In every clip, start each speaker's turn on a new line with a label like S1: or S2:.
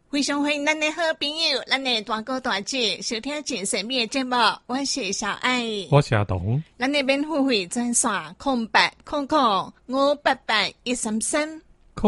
S1: 非常欢迎咱的好朋友，咱的大哥大姐收听真神秘的节目，我是小爱，
S2: 我是阿童。
S1: 咱的免付费专线0800588133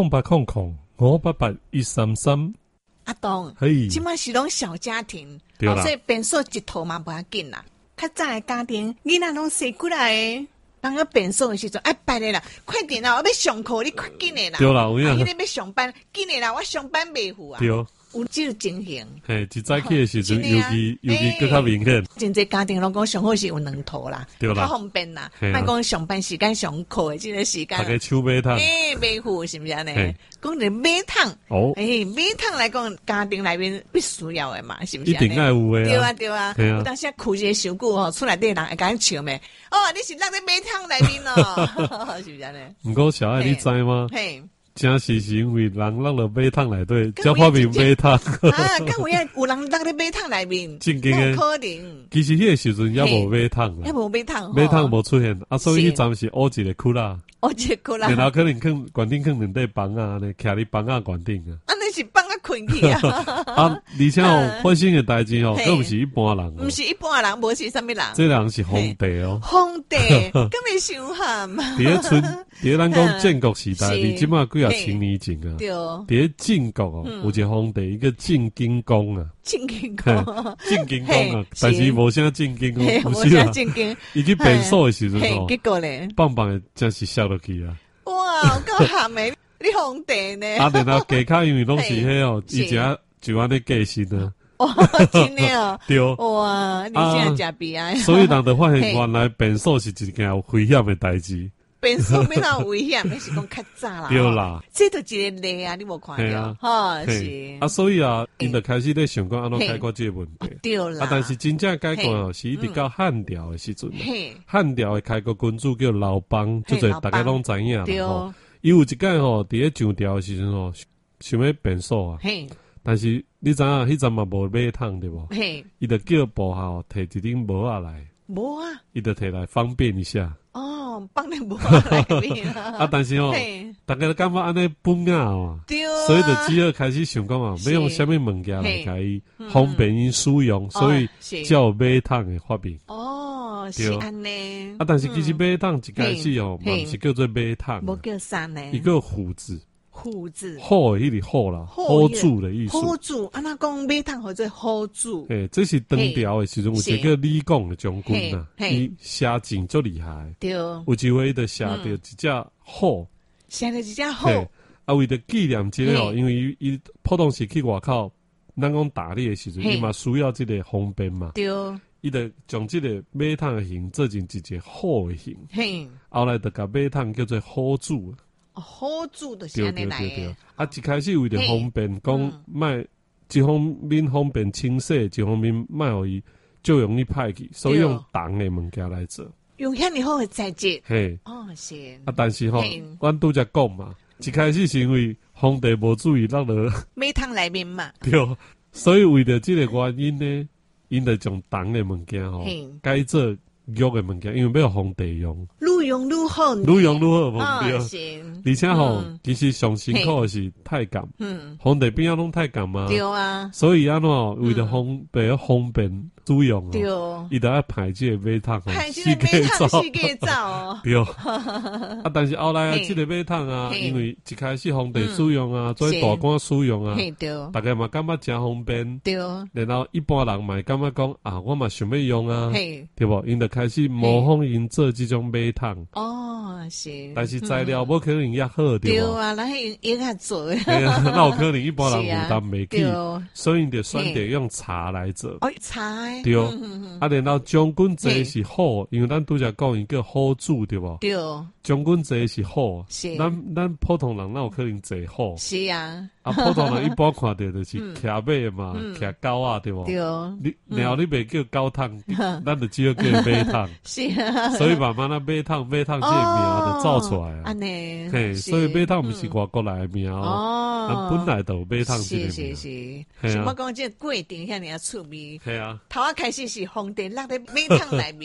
S2: 0800588133。
S1: 阿东，
S2: 嘿，
S1: 今晚是拢小家庭，
S2: 对啦，
S1: 所以变数一套嘛不要紧啦。较早的家庭，囡仔拢生过来的，当个变数的时阵，哎，拜咧啦，快点啦，我要上课，你快紧的啦。
S2: 对啦，有影。
S1: 你要上班，紧的啦，我上班袂赴啊。
S2: 对，
S1: 有这种情形。
S2: 嘿，一早起的时阵，尤其更较明显。
S1: 真侪家庭拢讲上好是有两套啦，
S2: 对啦，
S1: 较方便啦。莫讲上班时间上课的这个时间，
S2: 大家手买汤，
S1: 袂赴是不是呢？讲你买汤，哦，买汤来讲，家庭内面必须要的嘛，是不是？
S2: 一定爱有的。
S1: 对啊，对啊。有当时哭一个伤久吼，厝内底人会甲你笑咩？哦，你是落在买汤内面哦，是不是呢？
S2: 不过小爱你知吗？
S1: 嘿。
S2: 真是因为人落了马桶内底，才发明马桶。
S1: 啊，敢有影有人落在马桶内面？
S2: 正经的，
S1: 可能。
S2: 其实迄个时阵也无马桶啦，
S1: 也无马桶，
S2: 马桶无出现啊，所以迄站是乌一个窟啦，
S1: 乌一个窟啦，
S2: 然后可能管顶放两块房啊，呢，徛伫房啊管顶啊。
S1: 啊，那是放啊困去啊！
S2: 啊，而且发生的代志吼，佫毋是一般人，
S1: 毋是一般人，无是啥物人，
S2: 这人是皇帝哦，
S1: 皇帝，咁咪伤寒。
S2: 伫咧咱讲建国时代，你即马几啊千年前啊，伫咧晋国哦，有一个皇帝，一个晋景公啊，
S1: 晋景公，
S2: 晋景公啊，但是无啥晋景公，
S1: 无啥晋景，
S2: 伊去变数的时阵哦，
S1: 结果咧，
S2: 棒棒的真是笑落去啊！
S1: 哇，够咸的，你皇帝呢？
S2: 啊，然后家骹因为拢是迄哦，以前就安尼过身啊。
S1: 哇，真的哦，
S2: 对，
S1: 哇，你现在真悲哀。
S2: 所以人就发现原来变数是一件有危险的代志。
S1: 变数没那危险，那是讲较早啦。
S2: 对啦，
S1: 这都一个例啊，你无看到？哈，是
S2: 啊，所以啊，因就开始咧想讲安怎解决这个问题。
S1: 对啦，
S2: 啊，但是真正解决哦，是一直到汉朝的时阵。汉朝的开国君主叫刘邦，就是大家拢知影啦。吼，伊有一届吼，伫咧上朝的时阵吼，想要变数啊。但是你知影，迄阵嘛无马桶对无？伊就叫部下摕一顶帽仔来。帽啊？伊就摕来方便一下。
S1: 哦，放在帽仔内面
S2: 啊，但是哦，大家都感觉安尼本啊嘛，所以就只好开始想讲啊，要用什么物件来甲伊方便因使用，所以才有马桶的发明。
S1: 哦，是安尼。
S2: 啊，但是其实马桶一开始哦，嘛毋是叫做马桶，
S1: 无叫啥呢？
S2: 伊叫虎子。
S1: 虎子
S2: ，hold 迄个 hold 啦 ，hold 住的意思。
S1: hold 住，啊那讲马桶或者 hold 住。
S2: 这是当朝的时阵，有一个李广的将军呐，伊射箭足厉害。对，有一回就射着一只虎，
S1: 射着一只虎。
S2: 啊，为了纪念这个哦，因为伊普通时去外口，咱讲打猎的时阵，伊嘛需要这个方便嘛。对，伊就将这个马桶的形做成一个虎的形。后来就甲马桶叫做虎柱。
S1: 好住的是安尼来的。
S2: 啊，一开始为了方便，讲卖一方面方便清洗，一方面卖互伊就容易歹去，所以用重的物件来做。
S1: 用遐尼好的材质。
S2: 嘿，
S1: 哦是。
S2: 啊，但是吼，阮拄则讲嘛，一开始是因为皇帝无注意落了
S1: 马桶内面嘛。
S2: 对，所以为了这个原因呢，因就将重的物件吼改做玉的物件，因为要皇帝用。愈用愈好，愈用愈好，无对。而且吼，其实上辛苦的是太监，皇帝边仔拢太监嘛，对啊。所以安怎为了方便使用哦，伊就要排这个马桶，
S1: 排这个马桶世界走，
S2: 对。啊，但是后来这个马桶啊，因为一开始皇帝使用啊，做大官使用啊，大家嘛感觉真方便，对。然后一般人嘛感觉讲啊，我嘛想要用啊，对不？因就开始模仿因做这种马桶。哦，是。但是材料无可能也好，对
S1: 啊，那也较做。
S2: 那有可能一般人负担袂起，所以就选择用茶来做。
S1: 哦，茶。
S2: 对，啊，然后将军坐是好，因为咱拄则讲伊叫好主，对不？对，将军坐是好，咱普通人哪有可能坐好？是啊，啊，普通人一般看到就是骑马嘛，骑狗啊，对不？对，然后你袂叫狗桶，咱就只有叫马桶。是啊，所以慢慢那马桶这个名就造出来啊。安尼，嘿，所以马桶毋是外国来的名哦，本来就马桶这个名。
S1: 是，想要讲这过程遐尔出名。
S2: 系啊。
S1: 头啊开始是皇帝落在马桶内面，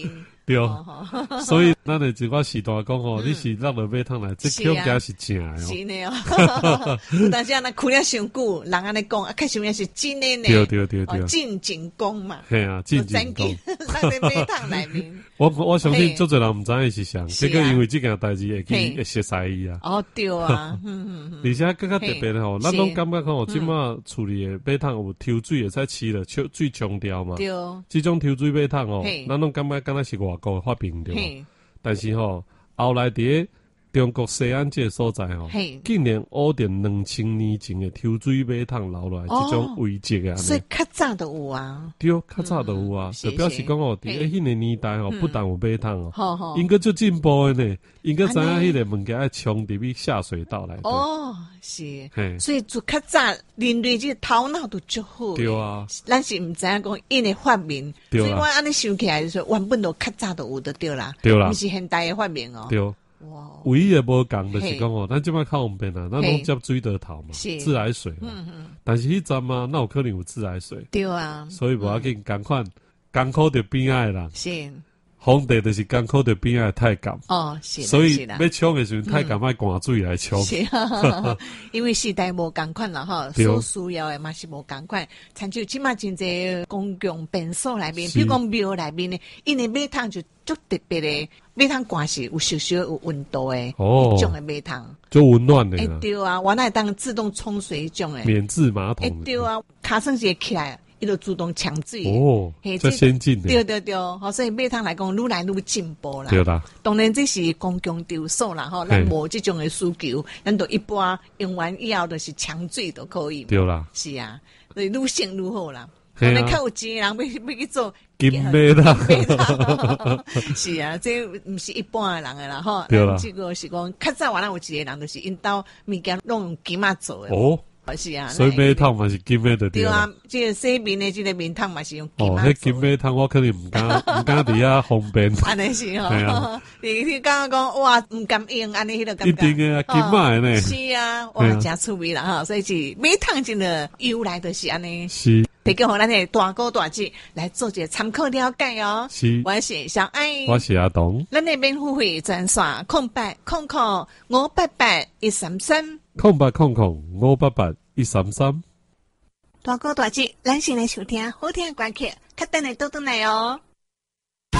S2: 对，所以咱的一个时段讲吼，你是落落马桶来，这口价是真的哦。
S1: 是呢哦，有当时安尼哭了伤久，人安尼讲，啊，确实也是真的呢。
S2: 对，
S1: 进景宫嘛。
S2: 系啊，进景宫。
S1: 咱在马桶内面。
S2: 我相信足多人唔知伊是啥，结果因为这件代志会熟悉伊啊。
S1: 哦，对啊，
S2: 而且更加特别的吼，咱拢感觉讲，即马处理的马桶有抽水会使起了，水冲掉嘛。
S1: 对。
S2: 这种抽水马桶哦，咱拢感觉敢若是外国发明对。但是吼，后来伫中国西安这个所在吼，竟然挖到2000年前的抽水马桶留落来这种遗迹啊！
S1: 所以较早都有啊，
S2: 对，较早都有啊，就表示讲哦，伫迄个年代吼，不但有马桶哦，应该就进步的呢，应该知影迄个物件要冲入去下水道来。
S1: 哦，是，所以就较早人类这头脑都足好。
S2: 对啊，
S1: 咱是唔知影讲因的发明，所以我安尼想起来就是原本都较早都有的对啦，
S2: 对啦，
S1: 不是现代的发明哦。
S2: 对。哇，唯一的无共就是讲哦，咱即摆较方便啊，咱拢接水道头嘛，自来水嘛。但是迄站嘛，那有可能有自来水。
S1: 对啊，
S2: 所以无要紧，共款艰苦着边仔的人。
S1: 是。
S2: 皇帝就是艰苦着边仔的太监。
S1: 哦，是。
S2: 所以要冲的时阵，太监爱灌水来冲。
S1: 是，因为时代无共款啦哈，所需要的嘛是无共款。参照即马真济公共便所内面，比如讲庙内面呢，因为马桶就足特别的。马桶罐是有少少有温度的，一种的马桶，
S2: 就温暖的。
S1: 对啊，我那当自动冲水一种的，
S2: 免治马桶。
S1: 对啊，卡绳是起来，伊就自动抢水。
S2: 哦，这先进的。
S1: 对，好，所以马桶来讲，愈来愈进步啦。
S2: 对啦，
S1: 当然这是公共场所啦，吼，咱无这种的需求，咱都一般用完以后就是抢水都可以。
S2: 对啦，
S1: 是啊，所以愈省愈好啦。可能较有钱人要去做
S2: 金马桶，
S1: 是啊，这不是一般的人的啦哈。
S2: 对啦，
S1: 这个是讲较早原来有一个人，就是因兜物件拢用金仔做的。
S2: 哦，
S1: 是啊，
S2: 所以马桶嘛是金马的。
S1: 对啊，这个洗面的这个面桶嘛是用金仔做。
S2: 哦，迄金马桶我可能唔敢伫遐方便。
S1: 安尼是哦，你刚刚讲哇，唔敢用安尼迄个感
S2: 觉。一定的啊，金马的呢。
S1: 是啊，哇，真趣味啦哈，所以是马桶真的由来就是安尼。
S2: 是。
S1: 提供互咱的大哥大姐来做一个参考了解哦。
S2: 是，
S1: 我是小爱，
S2: 我是阿东。
S1: 咱的免付费专线0800588133
S2: 0800588133。
S1: 大哥大姐，咱先来收听好听的歌曲，较等下倒转来哦。